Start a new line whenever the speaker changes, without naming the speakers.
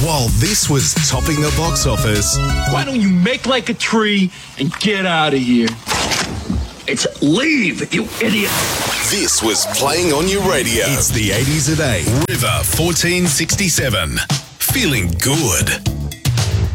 While this was topping the box office,
Why don't you make like a tree and get out of here? It's leave, you idiot.
this was playing on your radio. It's the 80s a day. River 1467. Feeling good.